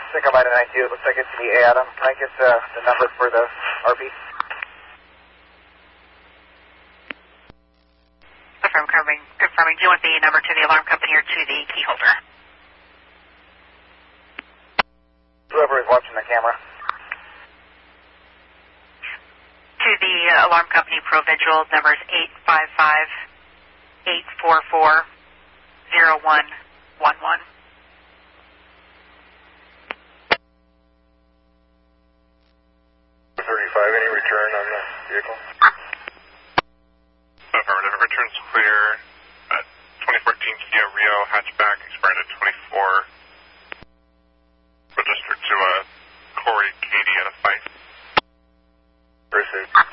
think I might have 92. It looks like it's the Adam. Can I get the number for the RP? Confirming. Do you want the number to the alarm company or to the key holder? Whoever is watching the camera. To the alarm company, Provigil, numbers 855-844-0111. 35, any return on the vehicle? Affirmative. Return's clear. 2014 Kia Rio hatchback, expired at 24. Registered to Corey Katie at a Fife. Pursuit.